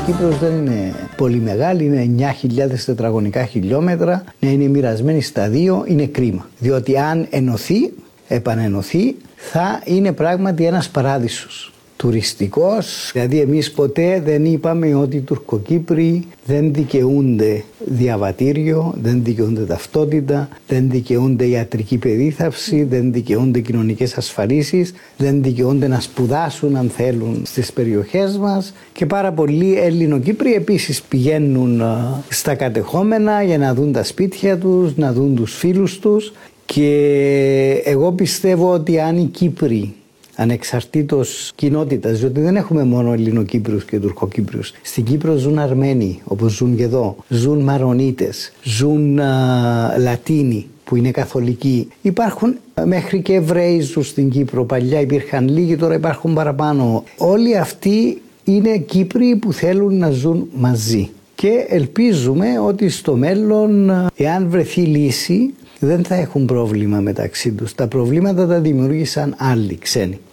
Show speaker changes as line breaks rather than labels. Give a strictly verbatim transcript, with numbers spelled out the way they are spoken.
Κύπρος δεν είναι πολύ μεγάλη, είναι εννιά χιλιάδες τετραγωνικά χιλιόμετρα, να είναι μοιρασμένη στα δύο είναι κρίμα. Διότι αν ενωθεί, επανενωθεί, θα είναι πράγματι ένας παράδεισος τουριστικός. Δηλαδή εμείς ποτέ δεν είπαμε ότι οι Τουρκοκύπροι δεν δικαιούνται διαβατήριο, δεν δικαιούνται ταυτότητα, δεν δικαιούνται ιατρική περίθαλψη, δεν δικαιούνται κοινωνικές ασφαλίσεις, δεν δικαιούνται να σπουδάσουν αν θέλουν στις περιοχές μας, και πάρα πολλοί Ελληνοκύπροι επίσης πηγαίνουν στα κατεχόμενα για να δουν τα σπίτια τους, να δουν τους φίλους τους, και εγώ πιστεύω ότι αν οι Κύπροι ανεξαρτήτως κοινότητας, διότι δεν έχουμε μόνο Ελληνοκύπριους και Τουρκοκύπριους. Στην Κύπρο ζουν Αρμένοι, όπως ζουν και εδώ. Ζουν Μαρονίτες, ζουν α, Λατίνοι που είναι καθολικοί. Υπάρχουν μέχρι και Εβραίοι ζουν στην Κύπρο. Παλιά υπήρχαν λίγοι, τώρα υπάρχουν παραπάνω. Όλοι αυτοί είναι Κύπροι που θέλουν να ζουν μαζί. Και ελπίζουμε ότι στο μέλλον, εάν βρεθεί λύση, δεν θα έχουν πρόβλημα μεταξύ τους. Τα προβλήματα τα δημιούργησαν άλλοι ξένοι.